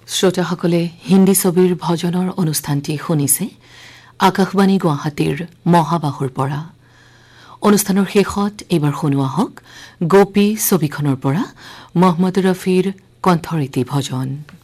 শ্ৰোতাসকলে হিন্দী ছবিৰ ভজনৰ অনুষ্ঠানটি শুনিছে আকাশবাণী গুৱাহাটীৰ মহাবাহুৰ পৰা। অনুষ্ঠানৰ শেষত এইবাৰ শুনোৱা হওক গোপী ছবিখনৰ পৰা মহম্মদ ৰফিৰ কণ্ঠৰীতি ভজন।